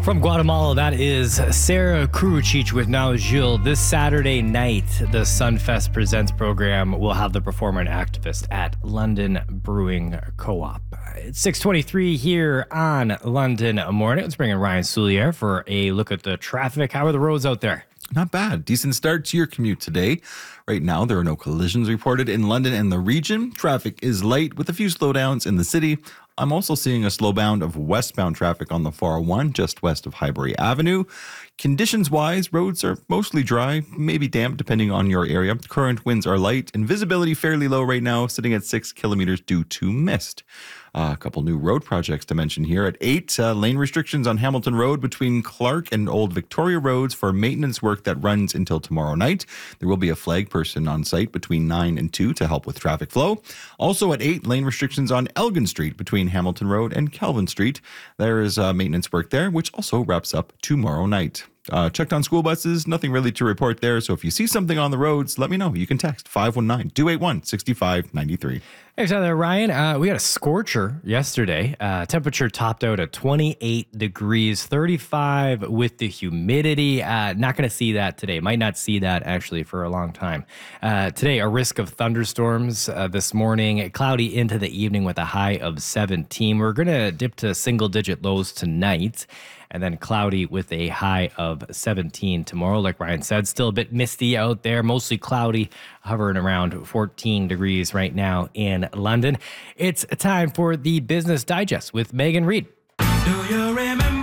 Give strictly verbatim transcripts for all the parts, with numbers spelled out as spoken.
From Guatemala, that is Sarah Kurucic with Now Gilles. This Saturday night, the Sunfest Presents program will have the performer and activist at London Brewing Co-op. It's six twenty-three here on London Morning. Let's bring in Ryan Soulier for a look at the traffic. How are the roads out there? Not bad. Decent start to your commute today. Right now, there are no collisions reported in London and the region. Traffic is light with a few slowdowns in the city. I'm also seeing a slowbound of westbound traffic on the four oh one just west of Highbury Avenue. Conditions-wise, roads are mostly dry, maybe damp depending on your area. Current winds are light and visibility fairly low right now, sitting at six kilometers due to mist. Uh, a couple new road projects to mention here. At eight, uh, lane restrictions on Hamilton Road between Clark and Old Victoria Roads for maintenance work that runs until tomorrow night. There will be a flag person on site between nine and two to help with traffic flow. Also at eight, lane restrictions on Elgin Street between Hamilton Road and Calvin Street. There is uh, maintenance work there, which also wraps up tomorrow night. Uh, checked on school buses, nothing really to report there. So if you see something on the roads, let me know. You can text five one nine, two eight one, six five nine three. Thanks, there, Ryan. Uh, we had a scorcher yesterday. Uh, temperature topped out at twenty-eight degrees, thirty-five with the humidity. Uh, not going to see that today. Might not see that actually for a long time. Uh, today, a risk of thunderstorms uh, this morning. Cloudy into the evening with a high of seventeen. We're going to dip to single-digit lows tonight. And then cloudy with a high of seventeen tomorrow. Like Ryan said, still a bit misty out there, mostly cloudy, hovering around fourteen degrees right now in London. It's time for the Business Digest with Megan Reid. Do you remember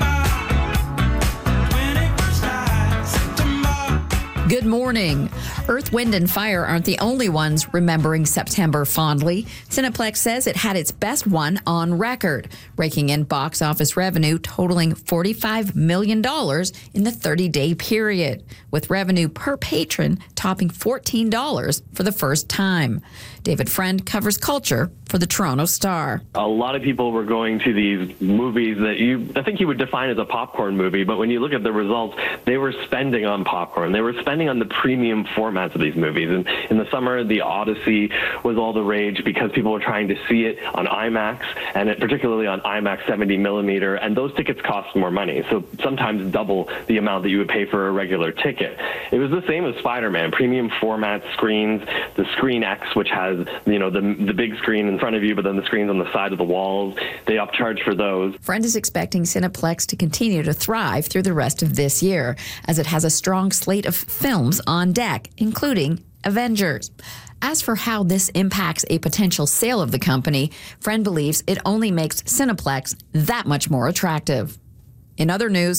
when it first started, September? Good morning. Earth, Wind, and Fire aren't the only ones remembering September fondly. Cineplex says it had its best one on record, raking in box office revenue totaling forty-five million dollars in the thirty-day period, with revenue per patron topping fourteen dollars for the first time. David Friend covers culture for the Toronto Star. A lot of people were going to these movies that you, I think you would define as a popcorn movie, but when you look at the results, they were spending on popcorn. They were spending on the premium formats of these movies. And in the summer, The Odyssey was all the rage because people were trying to see it on IMAX, and it, particularly on IMAX seventy millimeter, and those tickets cost more money, so sometimes double the amount that you would pay for a regular ticket. It was the same as Spider-Man, premium format screens, the Screen X, which has you know the the big screen in front of you, but then the screens on the side of the walls, they upcharge for those. Friend is expecting Cineplex to continue to thrive through the rest of this year, as it has a strong slate of films on deck, including Avengers. As for how this impacts a potential sale of the company, Friend believes it only makes Cineplex that much more attractive. In other news,